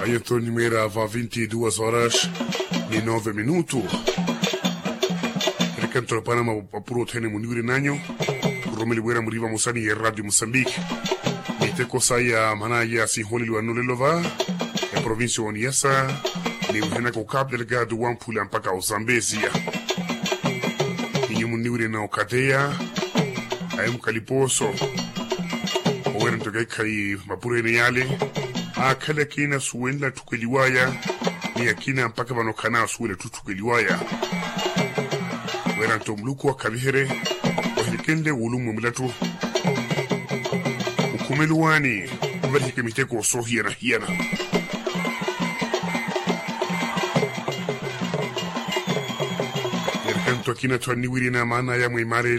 Aiutoni mera va 22 horas e 9 minutos. Recanto la Panama apuro tene muniuri nanyo. Romeli wera muriva musani ya Radio Mozambique. Miteko saya manaya si holi luanole lova. E provincia oniasa. Ni uhena ko cap delegado wampula mpaka o Zambezia. Inyo muniuri na okatea. Ayum kaliposo. Owera ntogai kai mapure ni yale. Akala kina suwenda tukeliwaya ni akina mpaka vanokana suwele tutukeliwaya wera ntomluku wakabihere wahilikende ulumu mlatu ukumeluwani uverhike miteko so hiena yerkanto akina tuaniwiri na maana ya mwimare